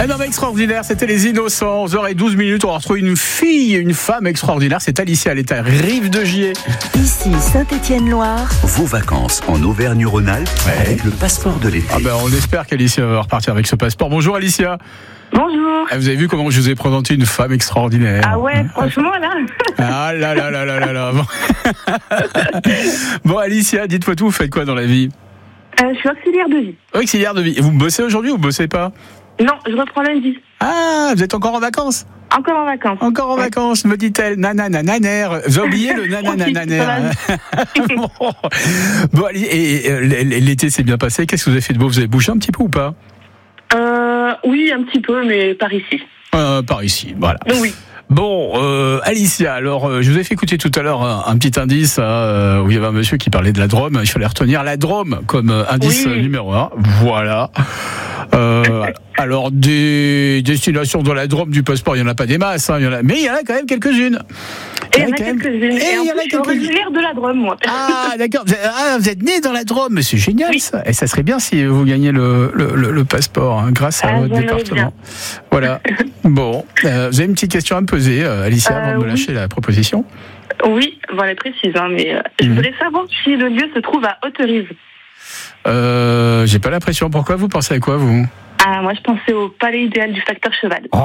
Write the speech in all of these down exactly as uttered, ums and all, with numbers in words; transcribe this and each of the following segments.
Un homme extraordinaire, c'était les Innocents. onze heures douze minutes, on va retrouver une fille, une femme extraordinaire. C'est Alicia, elle est à Rive-de-Gier. Ici, Saint-Étienne-Loire. Vos vacances en Auvergne-Rhône-Alpes ouais. avec le passeport de l'été. Ah ben, on espère qu'Alicia va repartir avec ce passeport. Bonjour Alicia. Bonjour. Vous avez vu comment je vous ai présenté une femme extraordinaire? Ah ouais, franchement là. Ah là là là là là là. Bon, bon Alicia, dites-moi tout, vous faites quoi dans la vie? euh, Je suis auxiliaire de vie. Auxiliaire de vie. Et vous bossez aujourd'hui ou vous bossez pas? Non, je reprends lundi. Ah, vous êtes encore en vacances? Encore en vacances. Encore en ouais. vacances, me dit-elle. Nananananer. Vous avez oublié le nananananer. Bon, bon et, et l'été s'est bien passé. Qu'est-ce que vous avez fait de beau? Vous avez bougé un petit peu ou pas? Euh, oui, un petit peu, mais par ici. Euh, par ici, voilà. Oui. Bon, euh, Alicia, alors euh, je vous ai fait écouter tout à l'heure un, un petit indice euh, où il y avait un monsieur qui parlait de la Drôme. Il fallait retenir la Drôme comme euh, indice oui. numéro un. Voilà. Euh, alors des destinations dans la Drôme du passeport, il n'y en a pas des masses, hein, il y en a, mais il y en a quand même quelques-unes. Et il y en a quelques-unes. Et, et en plus, je suis originaire de la Drôme, moi. Ah, d'accord. Vous êtes, ah, vous êtes né dans la Drôme, mais c'est génial oui. ça. Et ça serait bien si vous gagnez le, le, le, le passeport hein, grâce à ah, votre département. Bien. Voilà. Bon, euh, vous avez une petite question à me poser, euh, Alicia, avant euh, de me oui. lâcher la proposition? Oui, voilà, précise, hein, mais euh, je mmh. voudrais savoir si le lieu se trouve à Haute-Rive. Euh, j'ai pas l'impression. Pourquoi? Vous pensez à quoi, vous? Ah, moi, je pensais au palais idéal du facteur cheval. Oh,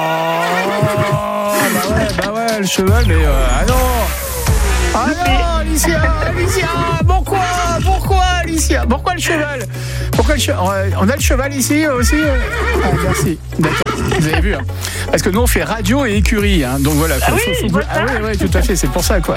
bah ouais, bah ouais, le cheval, mais euh, ah non. Ah non, Alicia, Alicia, pourquoi, pourquoi, Alicia, pourquoi le cheval? Pourquoi le cheval? On a le cheval ici aussi? Ah, merci. D'accord. Vous avez vu, hein. Parce que nous on fait radio et écurie, hein. Donc voilà. Ah oui, faut, faut... ah oui, oui, tout à fait. C'est pour ça, quoi.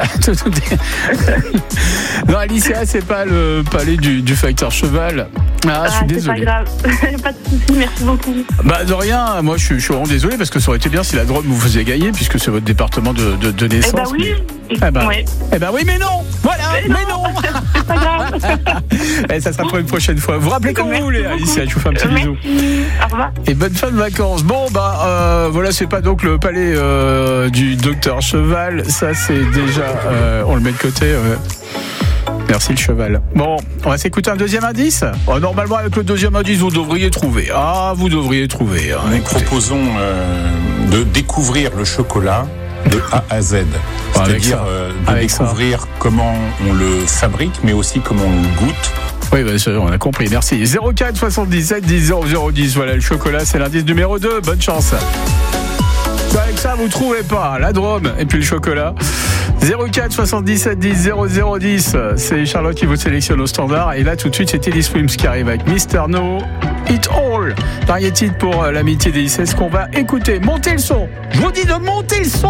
Non, Alicia, c'est pas le palais du, du facteur cheval. Ah, ah, je suis désolé. C'est pas grave. Pas de soucis, merci beaucoup. Bah de rien. Moi, je suis, je suis vraiment désolé parce que ça aurait été bien si la Drôme vous faisait gagner puisque c'est votre département de, de, de naissance. Eh bah oui. Mais... Eh bah, ouais. eh bah oui, mais non. Voilà, mais non. Mais non. C'est pas grave. Eh, ça sera pour une prochaine fois. Vous rappelez quand vous voulez, Alicia. Je vous fais un petit merci. bisou. Au revoir. Et bonne fin de vacances. Bon bah euh, voilà, c'est pas donc le palais euh, du docteur Cheval. Ça c'est déjà, euh, on le met de côté. Euh. Merci le cheval. Bon, on va s'écouter un deuxième indice. Oh, normalement avec le deuxième indice vous devriez trouver. Ah, vous devriez trouver. Hein, Nous écoutez. proposons euh, de découvrir le chocolat de A à Z. C'est-à-dire euh, de avec découvrir ça. Comment on le fabrique, mais aussi comment on le goûte. Oui, bah, on a compris, merci. zéro quatre soixante-dix-sept dix zéro zéro dix, voilà, le chocolat, c'est l'indice numéro deux, bonne chance. Avec ça, vous ne trouvez pas la Drôme et puis le chocolat. zéro quatre soixante-dix-sept dix zéro zéro dix, c'est Charlotte qui vous sélectionne au standard. Et là, tout de suite, c'est Teddy Swims qui arrive avec Mister No It All. Dernier titre pour l'amitié des I C S qu'on va écouter. Montez le son. Je vous dis de monter le son.